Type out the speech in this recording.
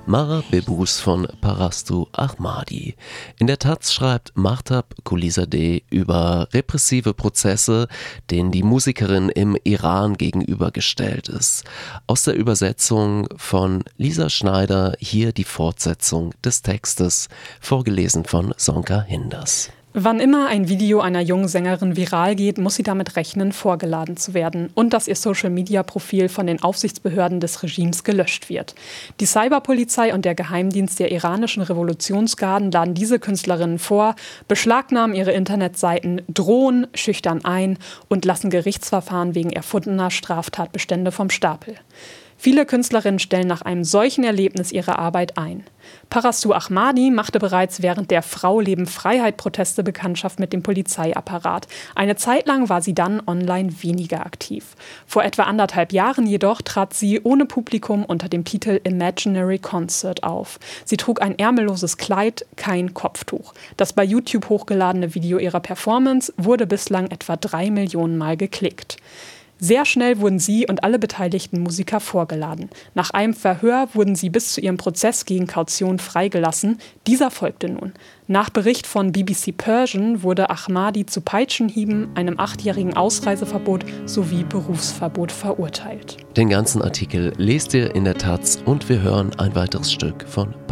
Mara Bebus von Parastu Ahmadi. In der Taz schreibt Mahtab Qulizadeh über repressive Prozesse, denen die Musikerin im Iran gegenübergestellt ist. Aus der Übersetzung von Lisa Schneider hier die Fortsetzung des Textes, vorgelesen von Sonka Hinders. Wann immer ein Video einer jungen Sängerin viral geht, muss sie damit rechnen, vorgeladen zu werden und dass ihr Social-Media-Profil von den Aufsichtsbehörden des Regimes gelöscht wird. Die Cyberpolizei und der Geheimdienst der iranischen Revolutionsgarden laden diese Künstlerinnen vor, beschlagnahmen ihre Internetseiten, drohen schüchtern ein und lassen Gerichtsverfahren wegen erfundener Straftatbestände vom Stapel. Viele Künstlerinnen stellen nach einem solchen Erlebnis ihre Arbeit ein. Parastu Ahmadi machte bereits während der Frau-Leben-Freiheit-Proteste Bekanntschaft mit dem Polizeiapparat. Eine Zeit lang war sie dann online weniger aktiv. Vor etwa 1,5 Jahren jedoch trat sie ohne Publikum unter dem Titel Imaginary Concert auf. Sie trug ein ärmelloses Kleid, kein Kopftuch. Das bei YouTube hochgeladene Video ihrer Performance wurde bislang etwa 3 Millionen Mal geklickt. Sehr schnell wurden sie und alle beteiligten Musiker vorgeladen. Nach einem Verhör wurden sie bis zu ihrem Prozess gegen Kaution freigelassen. Dieser folgte nun. Nach Bericht von BBC Persian wurde Ahmadi zu Peitschenhieben, einem 8-jährigen Ausreiseverbot sowie Berufsverbot verurteilt. Den ganzen Artikel lest ihr in der Taz und wir hören ein weiteres Stück von